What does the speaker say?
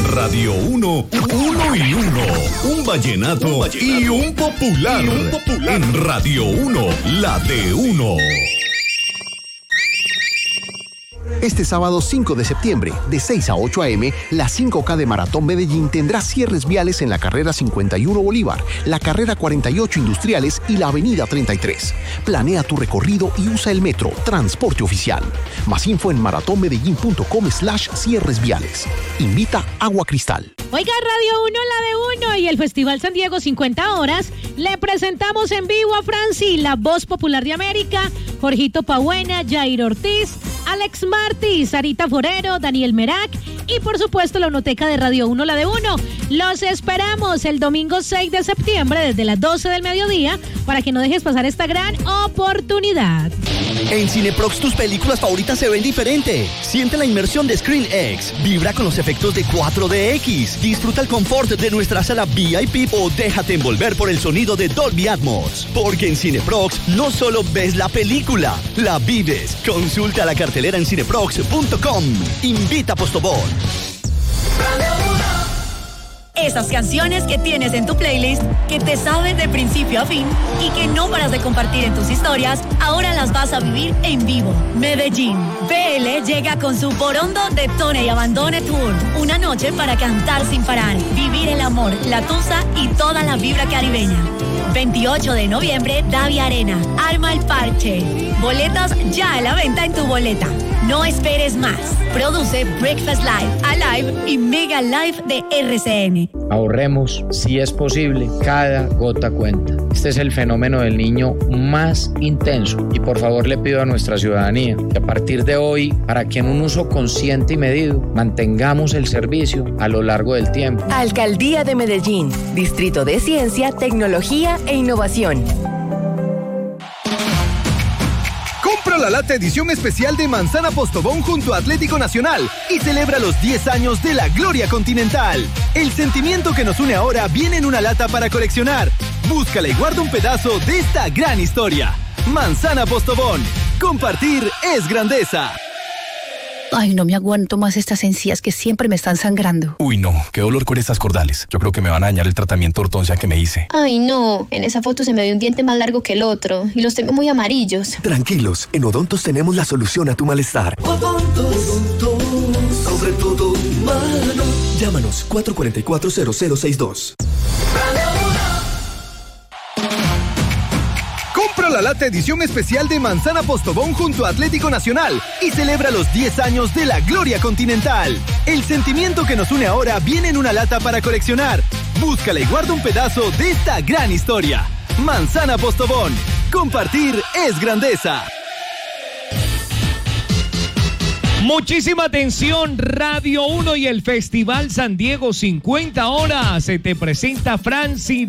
Radio 1, uno y uno. Un vallenato y un popular. En Radio 1, la de uno. Este sábado 5 de septiembre, de 6 a 8 a.m., la 5K de Maratón Medellín tendrá cierres viales en la carrera 51 Bolívar, la carrera 48 Industriales y la avenida 33. Planea tu recorrido y usa el metro, transporte oficial. Más info en maratonmedellín.com/cierres viales. Invita Agua Cristal. Oiga, Radio 1, la de uno y el Festival San Diego 50 horas, le presentamos en vivo a Franci, la voz popular de América, Jorgito Pabuena, Jair Ortiz, Alex Martí, Sarita Forero, Daniel Merak y por supuesto la Onoteca de Radio 1, la de uno. Los esperamos el domingo 6 de septiembre desde las 12 del mediodía para que no dejes pasar esta gran oportunidad. En Cineprox tus películas favoritas se ven diferente. Siente la inmersión de ScreenX, vibra con los efectos de 4DX, disfruta el confort de nuestra sala VIP o déjate envolver por el sonido de Dolby Atmos. Porque en Cineprox no solo ves la película, la vives. Consulta la cartelera en cineprox.com. Invita a Postobón. Esas canciones que tienes en tu playlist, que te sabes de principio a fin y que no paras de compartir en tus historias, ahora las vas a vivir en vivo. Medellín. BL llega con su Porondo Detone y Abandone Tour. Una noche para cantar sin parar, vivir el amor, la tusa y toda la vibra caribeña. 28 de noviembre, Davia Arena. Arma el parche. Boletas ya a la venta en tu boleta. No esperes más. Produce Breakfast Live, Alive y Mega Live de RCN. Ahorremos, si es posible, cada gota cuenta. Este es el fenómeno del niño más intenso y por favor le pido a nuestra ciudadanía que a partir de hoy, para que en un uso consciente y medido, mantengamos el servicio a lo largo del tiempo. Alcaldía de Medellín, Distrito de Ciencia, Tecnología e Innovación. Compra la lata edición especial de Manzana Postobón junto a Atlético Nacional y celebra los 10 años de la Gloria Continental. El sentimiento que nos une ahora viene en una lata para coleccionar. Búscala y guarda un pedazo de esta gran historia. Manzana Postobón. Compartir es grandeza. Ay, no me aguanto más estas encías que siempre me están sangrando. Uy, no, qué dolor con estas cordales. Yo creo que me van a dañar el tratamiento de ortodoncia que me hice. Ay, no, en esa foto se me ve un diente más largo que el otro y los tengo muy amarillos. Tranquilos, en Odontos tenemos la solución a tu malestar. Odontos, sobre todo humano. Llámanos 444-0062. Compra la lata edición especial de Manzana Postobón junto a Atlético Nacional y celebra los 10 años de la Gloria Continental. El sentimiento que nos une ahora viene en una lata para coleccionar. Búscala y guarda un pedazo de esta gran historia. Manzana Postobón. Compartir es grandeza. Muchísima atención, Radio 1 y el Festival San Diego 50 horas. Se te presenta Franci.